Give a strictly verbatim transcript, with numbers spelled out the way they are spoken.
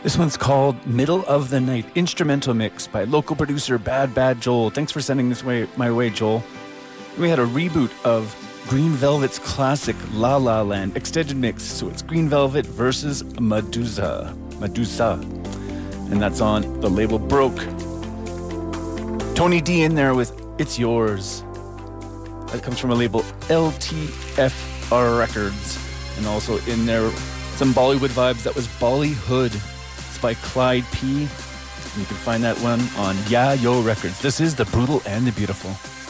This one's called Middle of the Night, instrumental mix by local producer Bad Bad Joel. Thanks for sending this way my way, Joel. We had a reboot of Green Velvet's classic La La Land extended mix. So it's Green Velvet versus Medusa. Medusa. And that's on the label Broke. Tony D in there with It's Yours. That comes from a label L T F R Records. And also in there, some Bollywood vibes. That was Bollyhood. It's by Clyde P. And you can find that one on Yeah Yo Records. This is The Brutal and the Beautiful.